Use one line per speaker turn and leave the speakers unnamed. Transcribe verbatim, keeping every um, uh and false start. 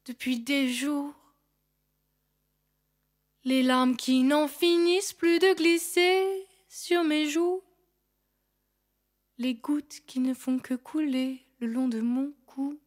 depuis des jours. Les larmes qui n'en finissent plus de glisser sur mes joues. Les gouttes qui ne font que couler le long de mon cou.